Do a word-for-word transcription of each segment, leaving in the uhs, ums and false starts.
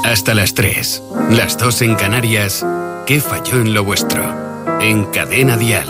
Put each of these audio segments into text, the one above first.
Hasta las tres, las dos en Canarias. ¿Qué falló en lo vuestro? En Cadena Dial.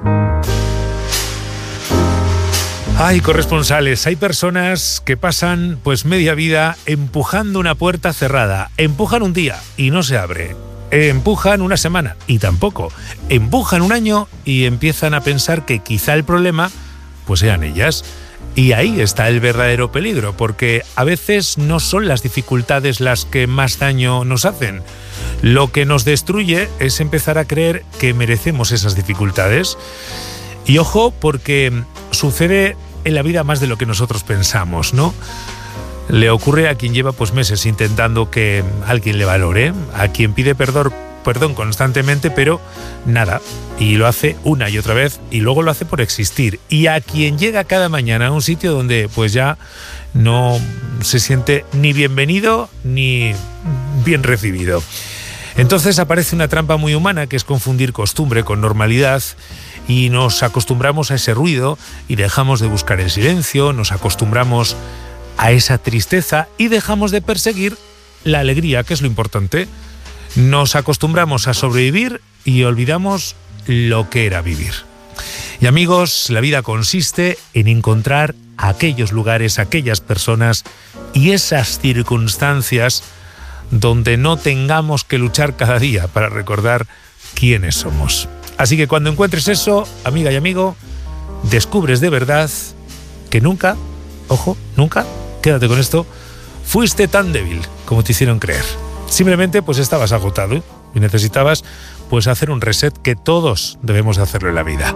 Hay corresponsales, hay personas que pasan pues media vida empujando una puerta cerrada. Empujan un día y no se abre. Empujan una semana y tampoco. Empujan un año y empiezan a pensar que quizá el problema pues sean ellas. Y ahí está el verdadero peligro, porque a veces no son las dificultades las que más daño nos hacen. Lo que nos destruye es empezar a creer que merecemos esas dificultades. Y ojo, porque sucede en la vida más de lo que nosotros pensamos, ¿no? Le ocurre a quien lleva pues meses intentando que alguien le valore, a quien pide perdón, perdón constantemente, pero nada, y lo hace una y otra vez, y luego lo hace por existir, y a quien llega cada mañana a un sitio donde pues ya no se siente ni bienvenido ni bien recibido. Entonces aparece una trampa muy humana, que es confundir costumbre con normalidad, y nos acostumbramos a ese ruido y dejamos de buscar el silencio, nos acostumbramos a esa tristeza y dejamos de perseguir la alegría, que es lo importante. Nos acostumbramos a sobrevivir y olvidamos lo que era vivir. Y amigos, la vida consiste en encontrar aquellos lugares, aquellas personas y esas circunstancias donde no tengamos que luchar cada día para recordar quiénes somos. Así que cuando encuentres eso, amiga y amigo, descubres de verdad que nunca, ojo, nunca, quédate con esto, fuiste tan débil como te hicieron creer. Simplemente pues estabas agotado y necesitabas pues hacer un reset, que todos debemos de hacerlo en la vida.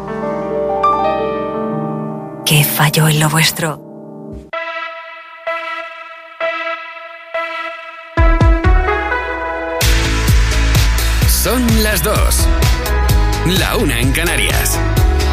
¿Qué falló en lo vuestro? Son las dos. La una en Canarias.